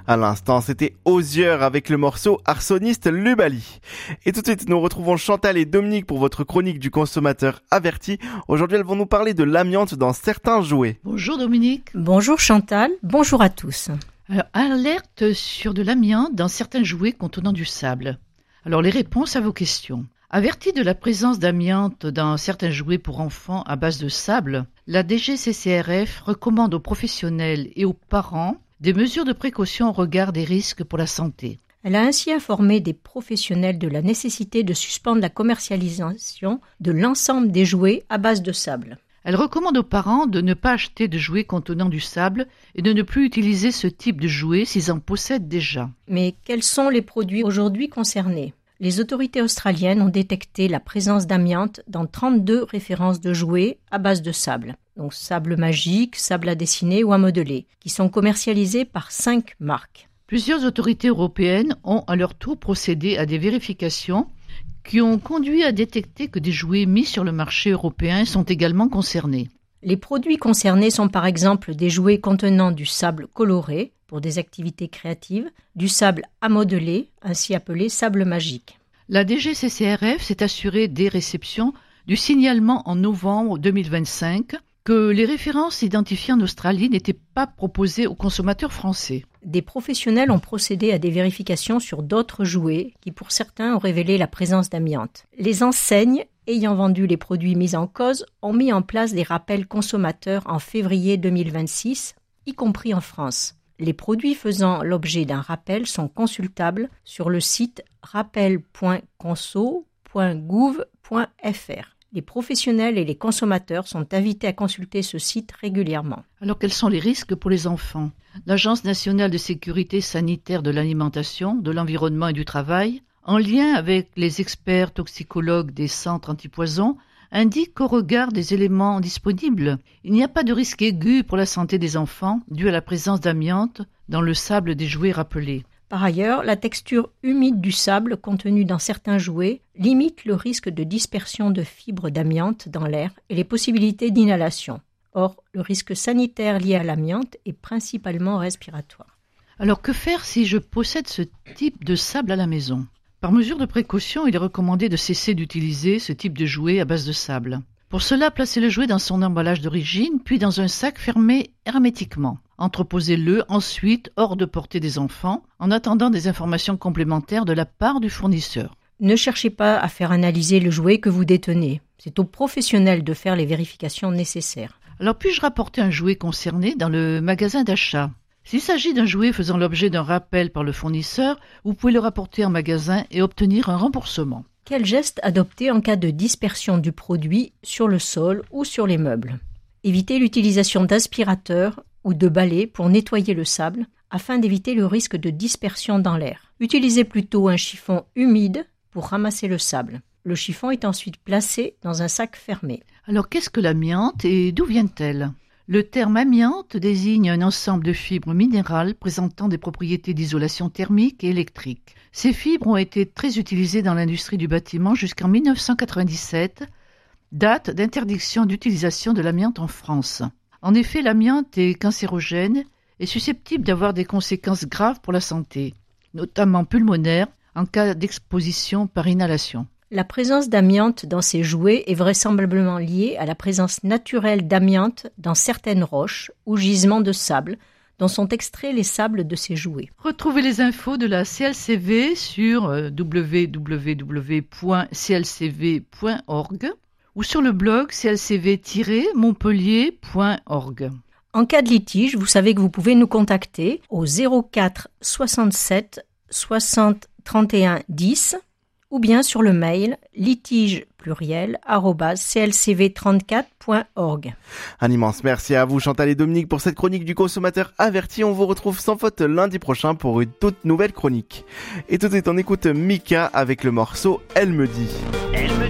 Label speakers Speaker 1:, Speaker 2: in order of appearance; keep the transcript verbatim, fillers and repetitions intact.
Speaker 1: À l'instant, c'était Osier avec le morceau Arsoniste Lubali. Et tout de suite, nous retrouvons Chantal et Dominique pour votre chronique du consommateur averti. Aujourd'hui, elles vont nous parler de l'amiante dans certains jouets.
Speaker 2: Bonjour Dominique.
Speaker 3: Bonjour Chantal, bonjour à tous.
Speaker 2: Alors, alerte sur de l'amiante dans certains jouets contenant du sable. Alors, les réponses à vos questions. Averti de la présence d'amiante dans certains jouets pour enfants à base de sable, la D G C C R F recommande aux professionnels et aux parents des mesures de précaution au regard des risques pour la santé.
Speaker 3: Elle a ainsi informé des professionnels de la nécessité de suspendre la commercialisation de l'ensemble des jouets à base de sable.
Speaker 2: Elle recommande aux parents de ne pas acheter de jouets contenant du sable et de ne plus utiliser ce type de jouets s'ils en possèdent déjà.
Speaker 3: Mais quels sont les produits aujourd'hui concernés ? Les autorités australiennes ont détecté la présence d'amiante dans trente-deux références de jouets à base de sable, donc sable magique, sable à dessiner ou à modeler, qui sont commercialisés par cinq marques.
Speaker 2: Plusieurs autorités européennes ont à leur tour procédé à des vérifications qui ont conduit à détecter que des jouets mis sur le marché européen sont également concernés.
Speaker 3: Les produits concernés sont par exemple des jouets contenant du sable coloré pour des activités créatives, du sable à modeler, ainsi appelé sable magique.
Speaker 2: La D G C C R F s'est assurée des réceptions du signalement en novembre deux mille vingt-cinq que les références identifiées en Australie n'étaient pas proposées aux consommateurs français.
Speaker 3: Des professionnels ont procédé à des vérifications sur d'autres jouets qui, pour certains, ont révélé la présence d'amiante. Les enseignes ayant vendu les produits mis en cause ont mis en place des rappels consommateurs en février deux mille vingt-six, y compris en France. Les produits faisant l'objet d'un rappel sont consultables sur le site rappel point conso point gouv point f r. Les professionnels et les consommateurs sont invités à consulter ce site régulièrement.
Speaker 2: Alors quels sont les risques pour les enfants ? L'Agence nationale de sécurité sanitaire de l'alimentation, de l'environnement et du travail, en lien avec les experts toxicologues des centres antipoison, indique qu'au regard des éléments disponibles, il n'y a pas de risque aigu pour la santé des enfants dû à la présence d'amiante dans le sable des jouets rappelés.
Speaker 3: Par ailleurs, la texture humide du sable contenu dans certains jouets limite le risque de dispersion de fibres d'amiante dans l'air et les possibilités d'inhalation. Or, le risque sanitaire lié à l'amiante est principalement respiratoire.
Speaker 2: Alors que faire si je possède ce type de sable à la maison ? Par mesure de précaution, il est recommandé de cesser d'utiliser ce type de jouet à base de sable. Pour cela, placez le jouet dans son emballage d'origine, puis dans un sac fermé hermétiquement. Entreposez-le ensuite hors de portée des enfants, en attendant des informations complémentaires de la part du fournisseur.
Speaker 3: Ne cherchez pas à faire analyser le jouet que vous détenez. C'est aux professionnels de faire les vérifications nécessaires.
Speaker 2: Alors puis-je rapporter un jouet concerné dans le magasin d'achat ? S'il s'agit d'un jouet faisant l'objet d'un rappel par le fournisseur, vous pouvez le rapporter en magasin et obtenir un remboursement.
Speaker 3: Quel geste adopter en cas de dispersion du produit sur le sol ou sur les meubles ? Évitez l'utilisation d'aspirateurs ou de balais pour nettoyer le sable afin d'éviter le risque de dispersion dans l'air. Utilisez plutôt un chiffon humide pour ramasser le sable. Le chiffon est ensuite placé dans un sac fermé.
Speaker 2: Alors qu'est-ce que l'amiante et d'où vient-elle ? Le terme amiante désigne un ensemble de fibres minérales présentant des propriétés d'isolation thermique et électrique. Ces fibres ont été très utilisées dans l'industrie du bâtiment jusqu'en dix-neuf cent quatre-vingt-dix-sept, date d'interdiction d'utilisation de l'amiante en France. En effet, l'amiante est cancérogène et susceptible d'avoir des conséquences graves pour la santé, notamment pulmonaires, en cas d'exposition par inhalation.
Speaker 3: La présence d'amiante dans ces jouets est vraisemblablement liée à la présence naturelle d'amiante dans certaines roches ou gisements de sable dont sont extraits les sables de ces jouets.
Speaker 2: Retrouvez les infos de la C L C V sur w w w point c l c v point org ou sur le blog c l c v tiret montpellier point org.
Speaker 3: En cas de litige, vous savez que vous pouvez nous contacter au zéro quatre soixante-sept soixante trente et un dix ou bien sur le mail litige pluriel arobase c l c v trente-quatre point org.
Speaker 1: Un immense merci à vous Chantal et Dominique pour cette chronique du consommateur averti. On vous retrouve sans faute lundi prochain pour une toute nouvelle chronique. Et tout de suite on écoute Mika avec le morceau Elle me dit.
Speaker 4: Elle me